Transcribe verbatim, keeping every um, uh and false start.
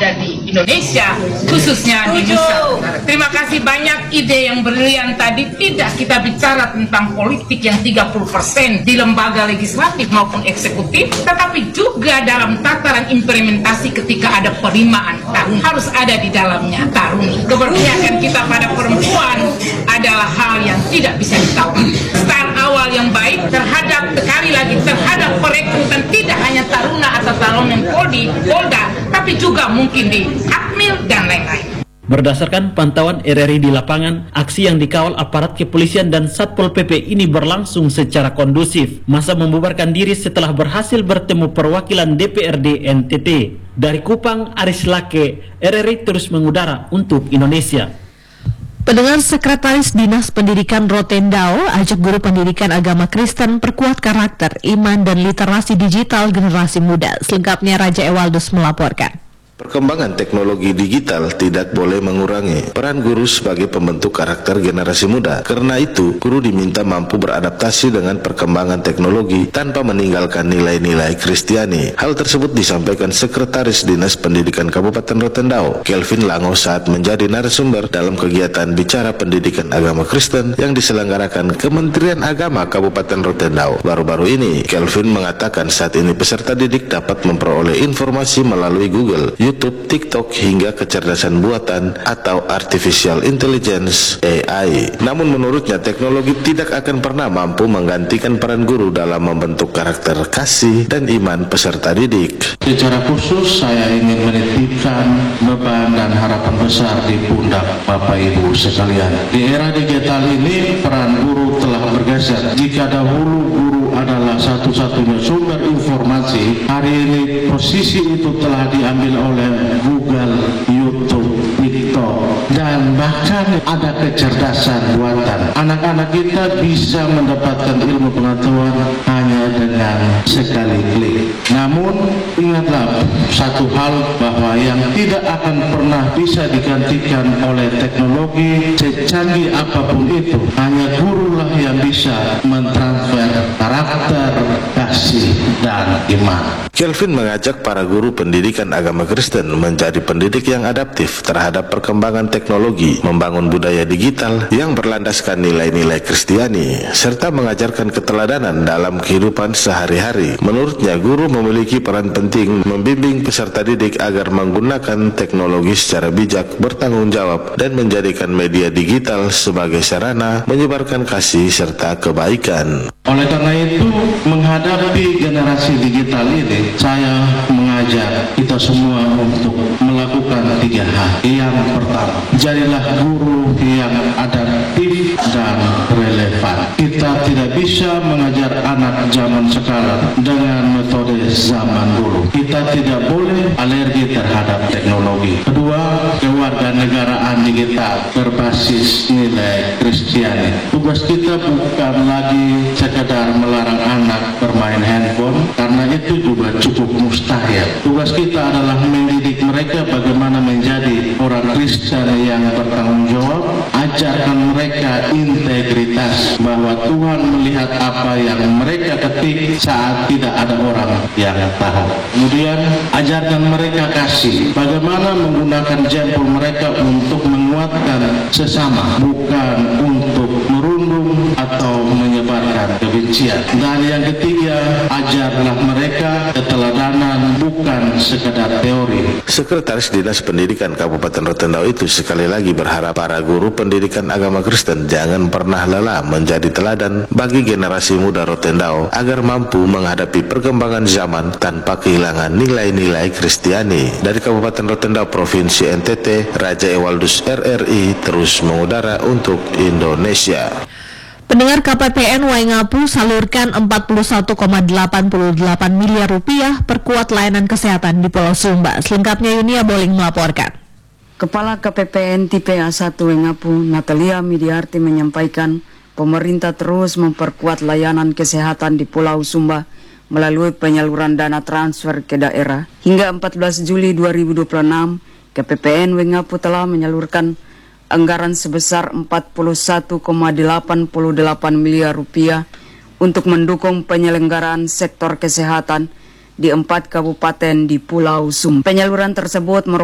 ada di Indonesia, khususnya di Nusa. Terima kasih banyak ide yang brilian tadi. Tidak kita bicara tentang politik yang tiga puluh persen di lembaga legislatif maupun eksekutif, tetapi juga dalam tataran implementasi ketika ada penerimaan taruni. Harus ada di dalamnya taruni. Keberpihakan kita pada perempuan adalah hal yang tidak bisa ditawar. Start awal yang baik terhadap, sekali lagi, terhadap perekrutan tidak hanya taruna atau talonen Polri, Polda, tapi juga mungkin di Akmil dan lain-lain. Berdasarkan pantauan R R I di lapangan, aksi yang dikawal aparat kepolisian dan Satpol P P ini berlangsung secara kondusif. Massa membubarkan diri setelah berhasil bertemu perwakilan D P R D N T T. Dari Kupang, Aris Lake, R R I terus mengudara untuk Indonesia. Pendengar, Sekretaris Dinas Pendidikan Rotendao ajak guru pendidikan agama Kristen perkuat karakter, iman, dan literasi digital generasi muda. Selengkapnya Raja Ewaldus melaporkan. Perkembangan teknologi digital tidak boleh mengurangi peran guru sebagai pembentuk karakter generasi muda. Karena itu, guru diminta mampu beradaptasi dengan perkembangan teknologi tanpa meninggalkan nilai-nilai Kristiani. Hal tersebut disampaikan Sekretaris Dinas Pendidikan Kabupaten Rotendao, Kelvin Lango, saat menjadi narasumber dalam kegiatan Bicara Pendidikan Agama Kristen yang diselenggarakan Kementerian Agama Kabupaten Rotendao. Baru-baru ini, Kelvin mengatakan saat ini peserta didik dapat memperoleh informasi melalui Google, YouTube, TikTok, hingga kecerdasan buatan atau Artificial Intelligence A I. Namun menurutnya teknologi tidak akan pernah mampu menggantikan peran guru dalam membentuk karakter kasih dan iman peserta didik. Secara khusus saya ingin menitipkan beban dan harapan besar di pundak Bapak Ibu sekalian. Di era digital ini peran guru telah bergeser. Jika dahulu guru adalah satu-satunya sumber informasi, hari ini posisi itu telah diambil oleh Google, YouTube, TikTok, dan bahkan ada kecerdasan buatan. Anak-anak kita bisa mendapatkan ilmu pengetahuan hanya dengan sekali klik. Namun ingatlah satu hal, bahwa yang tidak akan pernah bisa digantikan oleh teknologi secanggih apapun itu, hanya gurulah yang bisa mentransfer karakter, kasih, dan iman. Kelvin mengajak para guru pendidikan agama Kristen menjadi pendidik yang adaptif terhadap perkembangan teknologi, membangun budaya digital yang berlandaskan nilai-nilai Kristiani, serta mengajarkan keteladanan dalam kehidupan sehari-hari. Menurutnya, guru memiliki peran penting membimbing peserta didik agar menggunakan teknologi secara bijak, bertanggung jawab, dan menjadikan media digital sebagai sarana menyebarkan kasih serta kebaikan. Oleh karena itu, menghadapi generasi digital ini, saya mengajak kita semua untuk melakukan tiga hal. Yang pertama, jadilah guru yang adaptif dan relevan. Kita tidak bisa mengajar anak zaman sekarang dengan metode zaman dulu. Kita tidak boleh alergi terhadap teknologi. Kedua, kewarganegaraan digital berbasis nilai Kristiani. Tugas kita bukan lagi sekedar melarang anak bermain handphone, karena itu juga cukup mustahil. Tugas kita adalah mendidik mereka bagaimana menjadi orang Kristen yang bertanggung jawab. Ajarkan mereka integritas, bahwa Tuhan melihat apa yang mereka ketik saat tidak ada orang yang tahu. Kemudian ajarkan mereka kasih, bagaimana menggunakan jempol mereka untuk menguatkan sesama, bukan untuk merundung atau menyebarkan kebencian. Dan yang ketiga, ajarlah mereka keteladanan, bukan sekedar teori. Sekretaris Dinas Pendidikan Kabupaten Rotendao itu sekali lagi berharap para guru pendidikan agama Kristen jangan pernah lelah menjadi teladan bagi generasi muda Rotendao agar mampu menghadapi perkembangan zaman tanpa kehilangan nilai-nilai Kristiani. Dari Kabupaten Rotendao, Provinsi N T T, Raja Ewaldus R R I terus mengudara untuk Indonesia. Pendengar, K P P N Waingapu salurkan empat puluh satu koma delapan delapan miliar rupiah perkuat layanan kesehatan di Pulau Sumba. Selengkapnya Yunia Boling melaporkan. Kepala K P P N Tipe A satu Waingapu, Natalia Midiarti, menyampaikan pemerintah terus memperkuat layanan kesehatan di Pulau Sumba melalui penyaluran dana transfer ke daerah. Hingga empat belas Juli dua ribu dua puluh enam, K P P N Waingapu telah menyalurkan anggaran sebesar empat puluh satu koma delapan delapan miliar rupiah untuk mendukung penyelenggaraan sektor kesehatan di empat kabupaten di Pulau Sumba. Penyaluran tersebut merupakan